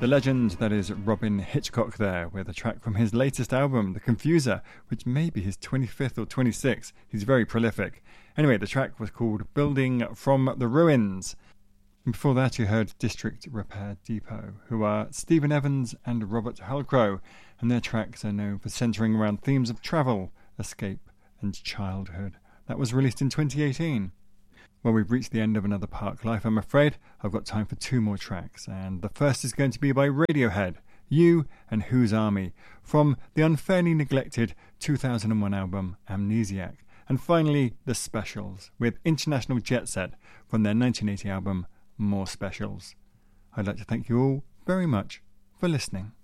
The legend that is Robyn Hitchcock there, with a track from his latest album, The Confuser, which may be his 25th or 26th. He's very prolific. Anyway, the track was called Building from the Ruins. And before that you heard District Repair Depot, who are Stephen Evans and Robert Halcrow, and their tracks are known for centering around themes of travel, escape and childhood. That was released in 2018. Well, we've reached the end of another Park Life, I'm afraid. I've got time for 2 more tracks, and the first is going to be by Radiohead, You and Whose Army, from the unfairly neglected 2001 album Amnesiac. And finally, The Specials, with International Jet Set from their 1980 album More Specials. I'd like to thank you all very much for listening.